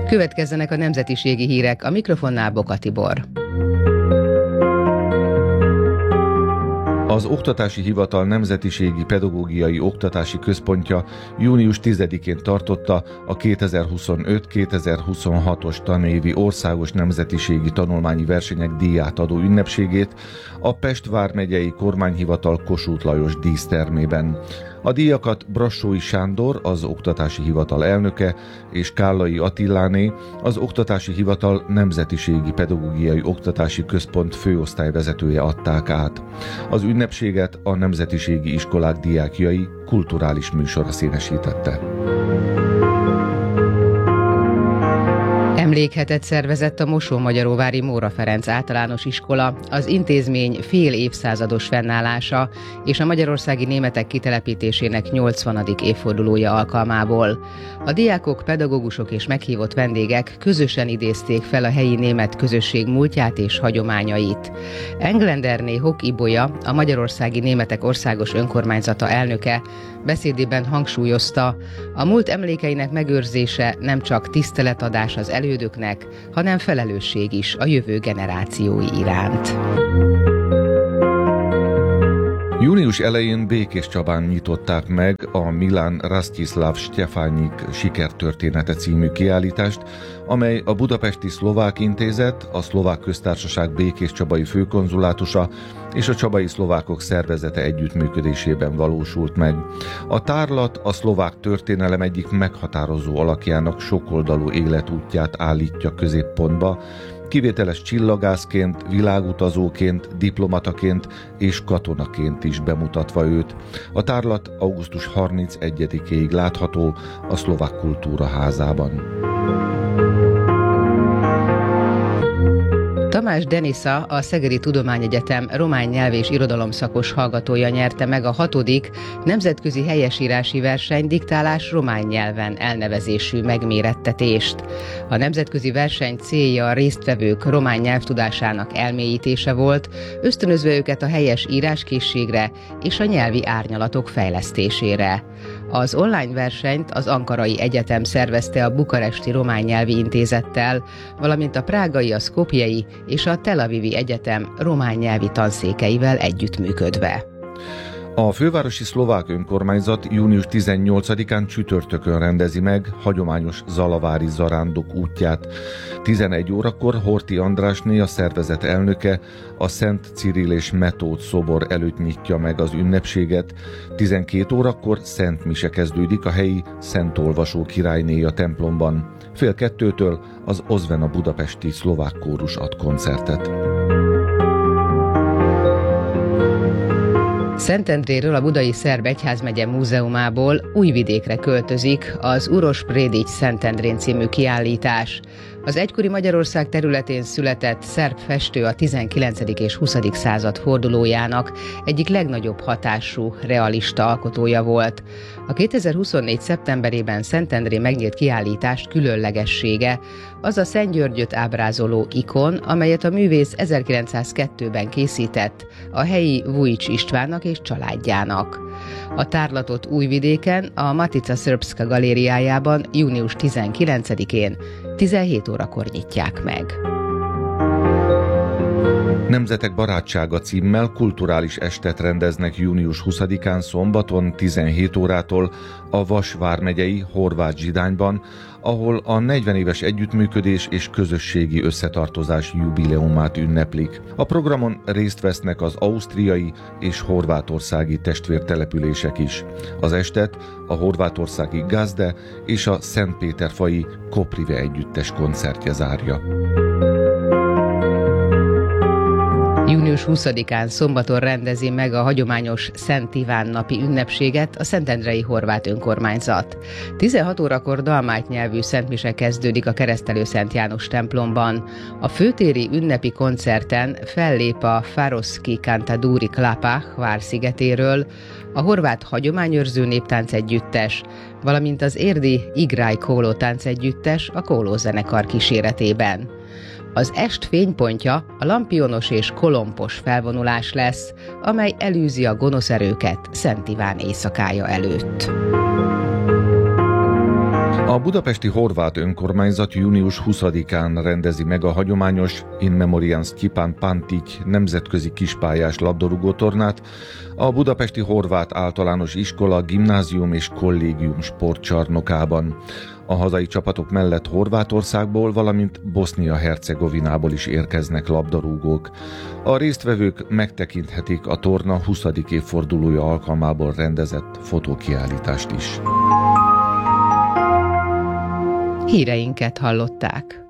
Következzenek a nemzetiségi hírek, a mikrofonnál Boka Tibor. Az Oktatási Hivatal Nemzetiségi Pedagógiai Oktatási Központja június 10-én tartotta a 2025-2026-os tanévi országos nemzetiségi tanulmányi versenyek díjátadó ünnepségét a Pest vármegyei kormányhivatal Kossuth Lajos dísztermében. A díjakat Brassói Sándor, az Oktatási Hivatal elnöke, és Kállai Attiláné, az Oktatási Hivatal Nemzetiségi Pedagógiai Oktatási Központ főosztályvezetője adták át. Az ünnepséget a nemzetiségi iskolák diákjai kulturális műsora színesítette. Emlékhetet szervezett a Mosonmagyaróvári Móra Ferenc általános iskola, az intézmény fél évszázados fennállása és a magyarországi németek kitelepítésének 80. évfordulója alkalmából. A diákok, pedagógusok és meghívott vendégek közösen idézték fel a helyi német közösség múltját és hagyományait. Englenderné Hock Ibolya, a Magyarországi Németek Országos Önkormányzata elnöke beszédében hangsúlyozta, a múlt emlékeinek megőrzése nem csak tiszteletadás az elődöknek, hanem felelősség is a jövő generációi iránt. Június elején Békéscsabán nyitották meg a Milan Rastislav Stefánik sikertörténete című kiállítást, amely a Budapesti Szlovák Intézet, a Szlovák Köztársaság békéscsabai főkonzulátusa és a Csabai Szlovákok Szervezete együttműködésében valósult meg. A tárlat a szlovák történelem egyik meghatározó alakjának sokoldalú életútját állítja középpontba, kivételes csillagászként, világutazóként, diplomataként és katonaként is bemutatva őt. A tárlat augusztus 31-ig látható a Szlovák Kultúra Házában. Tamás Denisza, a Szegedi Tudományegyetem román nyelv és irodalom szakos hallgatója nyerte meg a 6. nemzetközi helyesírási verseny diktálás román nyelven elnevezésű megmérettetést. A nemzetközi verseny célja a résztvevők román nyelvtudásának elmélyítése volt, ösztönözve őket a helyes íráskészségre és a nyelvi árnyalatok fejlesztésére. Az online versenyt az Ankarai Egyetem szervezte a Bukaresti Román Nyelvi Intézettel, valamint a prágai, a szkopjei és a Tel Avivi Egyetem román nyelvi tanszékeivel együttműködve. A fővárosi szlovák önkormányzat június 18-án csütörtökön rendezi meg hagyományos zalavári zarándok útját. 11 órakor Horthy Andrásné, a szervezet elnöke, a Szent Cirill és Metód szobor előtt nyitja meg az ünnepséget. 12 órakor szent mise kezdődik a helyi Szent Olvasó királynéja templomban. 1:30 az Ozvena budapesti szlovák kórus ad koncertet. Szentendréről, a Budai Szerb Egyházmegye Múzeumából Újvidékre költözik az Uroš Predić Szentendrén című kiállítás. Az egykori Magyarország területén született szerb festő a 19. és 20. század fordulójának egyik legnagyobb hatású realista alkotója volt. A 2024. szeptemberében Szentendrén megnyílt kiállítást különlegessége az a Szent Györgyöt ábrázoló ikon, amelyet a művész 1902-ben készített a helyi Vujić Istvánnak és családjának. A tárlatot Újvidéken, a Matica Srpska galériájában június 19-én 17 órakor nyitják meg. Nemzetek barátsága címmel kulturális estet rendeznek június 20-án szombaton 17 órától a Vas vármegyei Horváth Zsidányban, ahol a 40 éves együttműködés és közösségi összetartozás jubileumát ünneplik. A programon részt vesznek az ausztriai és horvátországi testvértelepülések is. Az estet a horvátországi Gazde és a Szentpéterfai Koprive együttes koncertje zárja. Június 20-án szombaton rendezi meg a hagyományos Szent Iván napi ünnepséget a Szentendrei Horvát Önkormányzat. 16 órakor dalmányt nyelvű szentmise kezdődik a Keresztelő Szent János templomban. A főtéri ünnepi koncerten fellép a Faroski Cantaduri Klapa Vár-szigetéről, a horvát hagyományőrző néptánc együttes, valamint az érdi Igraj Kóló táncegyüttes a Kóló zenekar kíséretében. Az est fénypontja a lampionos és kolompos felvonulás lesz, amely elűzi a gonosz erőket Szent Iván éjszakája előtt. A budapesti horvát önkormányzat június 20-án rendezi meg a hagyományos In Memoriam Stjepan Pantić nemzetközi kispályás labdarúgótornát a budapesti horvát általános iskola, gimnázium és kollégium sportcsarnokában. A hazai csapatok mellett Horvátországból, valamint Bosznia-Hercegovinából is érkeznek labdarúgók. A résztvevők megtekinthetik a torna 20. évfordulója alkalmából rendezett fotókiállítást is. Híreinket hallották.